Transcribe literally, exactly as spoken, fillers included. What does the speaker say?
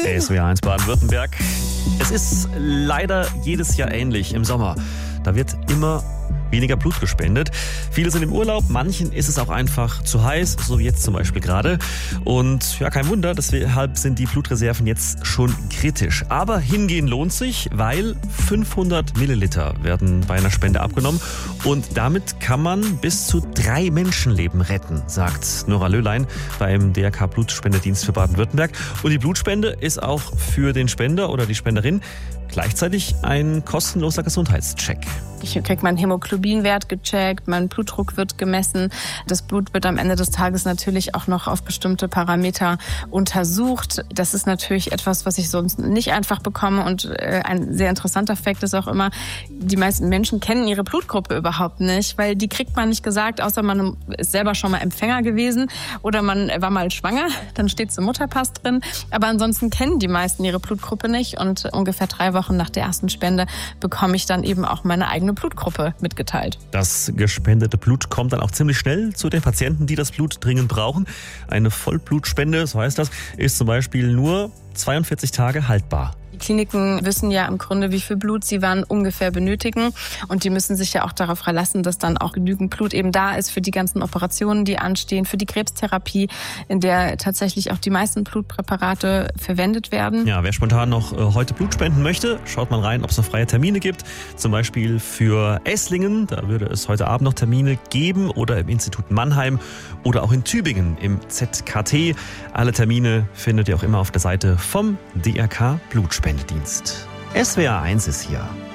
S W R eins Baden-Württemberg. Es ist leider jedes Jahr ähnlich im Sommer. Da wird immer weniger Blut gespendet. Viele sind im Urlaub, manchen ist es auch einfach zu heiß, so wie jetzt zum Beispiel gerade. Und ja, kein Wunder, deshalb sind die Blutreserven jetzt schon kritisch. Aber hingehen lohnt sich, weil fünfhundert Milliliter werden bei einer Spende abgenommen. Und damit kann man bis zu drei Menschenleben retten, sagt Nora Löhlein beim D R K Blutspendedienst für Baden-Württemberg. Und die Blutspende ist auch für den Spender oder die Spenderin gleichzeitig ein kostenloser Gesundheitscheck. Ich kriege meinen Hämoglobinwert gecheckt, mein Blutdruck wird gemessen. Das Blut wird am Ende des Tages natürlich auch noch auf bestimmte Parameter untersucht. Das ist natürlich etwas, was ich sonst nicht einfach bekomme. Und ein sehr interessanter Fakt ist auch immer, die meisten Menschen kennen ihre Blutgruppe überhaupt nicht, weil die kriegt man nicht gesagt, außer man ist selber schon mal Empfänger gewesen oder man war mal schwanger, dann steht es im Mutterpass drin. Aber ansonsten kennen die meisten ihre Blutgruppe nicht und ungefähr drei Wochen nach der ersten Spende bekomme ich dann eben auch meine eigene Blutgruppe mitgeteilt. Das gespendete Blut kommt dann auch ziemlich schnell zu den Patienten, die das Blut dringend brauchen. Eine Vollblutspende, so heißt das, ist zum Beispiel nur zweiundvierzig Tage haltbar. Die Kliniken wissen ja im Grunde, wie viel Blut sie wann ungefähr benötigen. Und die müssen sich ja auch darauf verlassen, dass dann auch genügend Blut eben da ist für die ganzen Operationen, die anstehen, für die Krebstherapie, in der tatsächlich auch die meisten Blutpräparate verwendet werden. Ja, wer spontan noch äh, heute Blut spenden möchte, schaut mal rein, ob es noch freie Termine gibt. Zum Beispiel für Esslingen, da würde es heute Abend noch Termine geben, oder im Institut Mannheim oder auch in Tübingen im Z K T. Alle Termine findet ihr auch immer auf der Seite vom D R K Blutspendedienst. S W R eins ist hier.